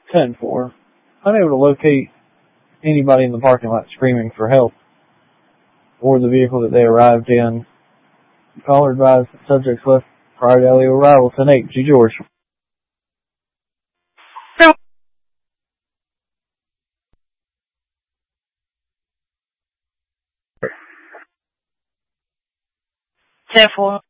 10-4. Unable to locate anybody in the parking lot screaming for help or the vehicle that they arrived in. Caller advised that subjects left prior to LEO arrival. 10-8, G. George. Therefore,